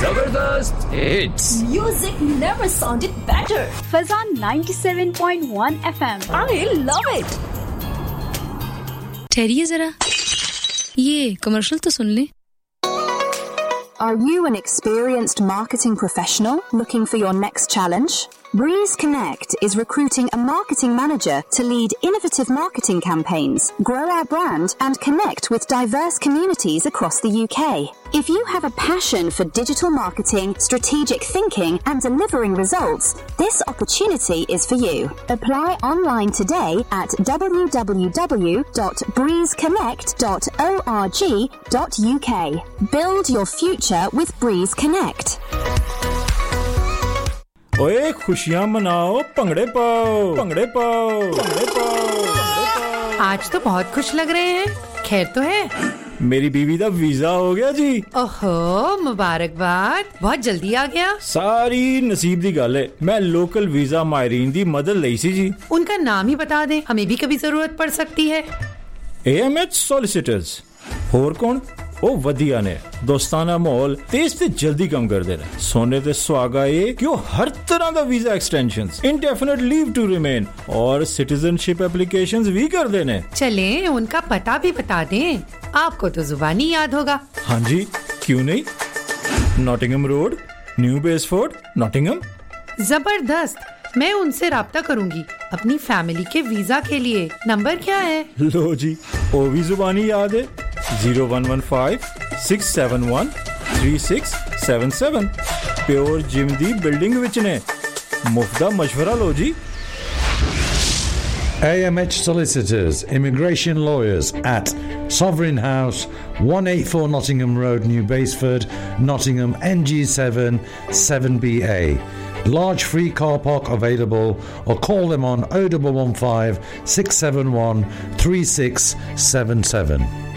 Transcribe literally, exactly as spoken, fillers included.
Zabardast hits. Music never sounded better. Fazan ninety-seven point one F M. I love it. ठहरिए जरा, ये commercial तो सुन ले. Are you an experienced marketing professional looking for your next challenge? Breeze Connect is recruiting a marketing manager to lead innovative marketing campaigns, grow our brand, and connect with diverse communities across the U K. If you have a passion for digital marketing, strategic thinking, and delivering results, this opportunity is for you. Apply online today at w w w dot breeze connect dot org dot u k. Build your future with Breeze Connect. ओए खुशियां मनाओ, पंगड़े पाओ, पंगड़े पाओ, पंगड़े पाओ. आज तो बहुत खुश लग रहे हैं. खैर तो है. मेरी बीवी दा वीजा हो गया जी. ओहो, मुबारकबाद. बहुत जल्दी आ गया. सारी नसीब दी गल है. मैं लोकल वीजा मायरीन दी मदद लई सी जी. उनका नाम ही बता दें, हमें भी कभी जरूरत पड़ सकती है. A M H solicitors. होर कौन? ओ वधिया ने दोस्ताना माहौल तेज ते जल्दी कम कर देना. सोने ते सुहागा ये कि वो हर तरह दा visa extensions, indefinite leave to remain और सिटीजनशिप एप्लीकेशंस भी कर देने. चले उनका पता भी बता दें. आपको तो जुबानी याद होगा. हाँ जी, क्यों नहीं. Nottingham road, new बेसफोर्ड, Nottingham. जबरदस्त. मैं उनसे राब्ता करूंगी अपनी फैमिली के वीजा के लिए. नंबर क्या है? लो जी, वो भी जुबानी याद है. zero one one five six seven one three six seven seven. Pure gym दी बिल्डिंग विच ने. मुफ्ता मशवरा लो जी. A M H Solicitors, Immigration Lawyers at Sovereign House, one eighty-four Nottingham Road, New Basford, Nottingham, N G seven seven B A. Large free car park available, or call them on oh one one five six seven one three six seven seven.